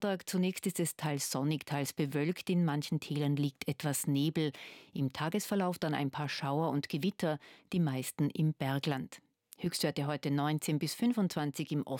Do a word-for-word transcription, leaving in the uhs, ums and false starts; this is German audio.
Sonntag. Zunächst ist es teils sonnig, teils bewölkt. In manchen Tälern liegt etwas Nebel. Im Tagesverlauf dann ein paar Schauer und Gewitter, die meisten im Bergland. Höchstwerte heute neunzehn bis fünfundzwanzig im Osten.